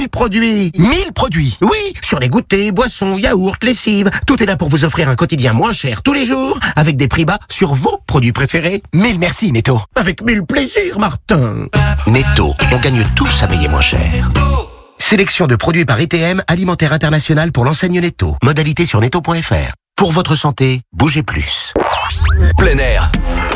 1000 produits. 1000 produits? Oui, sur les goûters, boissons, yaourts, lessives. Tout est là pour vous offrir un quotidien moins cher tous les jours, avec des prix bas sur vos produits préférés. 1000 merci, Netto. Avec 1000 plaisirs, Martin. Netto, on gagne tous à payer moins cher. Sélection de produits par ITM, Alimentaire International pour l'enseigne Netto. Modalité sur netto.fr. Pour votre santé, bougez plus. Plein air,